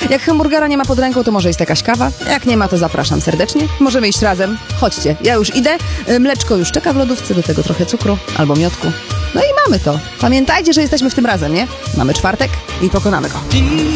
Jak hamburgera nie ma pod ręką, to może jest jakaś kawa. Jak nie ma, to zapraszam serdecznie. Możemy iść razem. Chodźcie, ja już idę. Mleczko już czeka w lodówce, do tego trochę cukru albo miodku. No i mamy to. Pamiętajcie, że jesteśmy w tym razem, nie? Mamy czwartek i pokonamy go.